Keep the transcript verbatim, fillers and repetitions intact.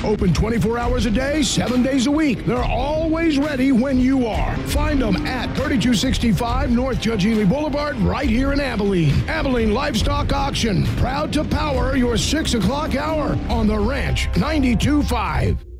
Open twenty-four hours a day, seven days a week. They're always ready when you are. Find them at thirty-two sixty-five North Judge Ely Boulevard, right here in Abilene. Abilene Livestock Auction, proud to power your six o'clock hour on the Ranch ninety-two point five.